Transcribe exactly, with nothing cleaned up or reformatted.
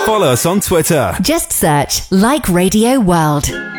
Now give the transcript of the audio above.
Follow us on Twitter. Just search Like Radio World.